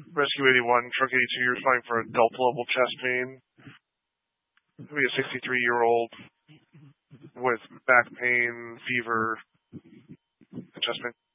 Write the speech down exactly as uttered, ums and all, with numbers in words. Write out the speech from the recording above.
Rescue eighty-one, truck eighty-two, you're responding for a Delta level chest pain. It'll be a sixty-three-year-old with back pain, fever, chest pain.